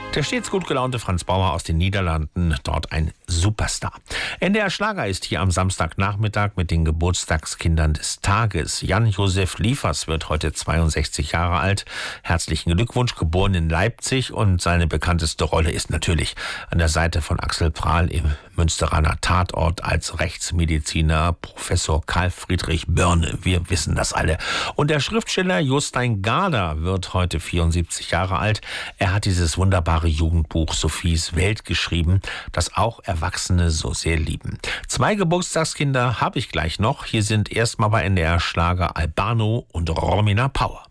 Der stets gut gelaunte Franz Bauer aus den Niederlanden, dort ein Superstar. NDR Schlager ist hier am Samstagnachmittag mit den Geburtstagskindern des Tages. Jan-Josef Liefers wird heute 62 Jahre alt. Herzlichen Glückwunsch, geboren in Leipzig, und seine bekannteste Rolle ist natürlich an der Seite von Axel Prahl im Münsteraner Tatort als Rechtsmediziner Professor Karl Friedrich Börne. Wir wissen das alle. Und der Schriftsteller Jostein Gaarder wird heute 74 Jahre alt. Er hat dieses wunderbare Jugendbuch Sophies Welt geschrieben, das auch Erwachsene so sehr lieben. 2 Geburtstagskinder habe ich gleich noch. Hier sind erstmal bei NDR Schlager Albano und Romina Power.